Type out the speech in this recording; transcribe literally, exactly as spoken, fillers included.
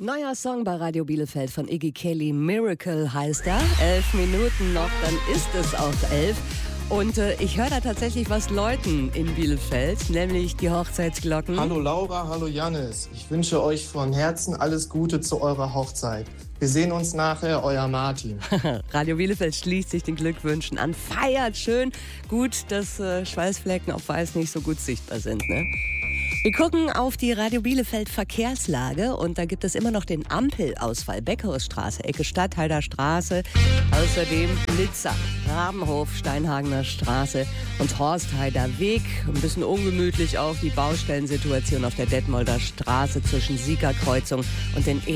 Neuer Song bei Radio Bielefeld von Iggy Kelly, Miracle heißt er. Elf Minuten noch, dann ist es auch elf. Und äh, ich höre da tatsächlich was läuten in Bielefeld, nämlich die Hochzeitsglocken. Hallo Laura, hallo Jannis. Ich wünsche euch von Herzen alles Gute zu eurer Hochzeit. Wir sehen uns nachher, euer Martin. Radio Bielefeld schließt sich den Glückwünschen an. Feiert schön. Gut, dass äh, Schweißflecken auf Weiß nicht so gut sichtbar sind, ne? Wir gucken auf die Radio Bielefeld Verkehrslage und da gibt es immer noch den Ampelausfall. Beckhausstraße, Ecke Stadtheider Straße, außerdem Nizza, Rabenhof, Steinhagener Straße und Horstheider Weg. Ein bisschen ungemütlich auch die Baustellensituation auf der Detmolder Straße zwischen Siegerkreuzung und den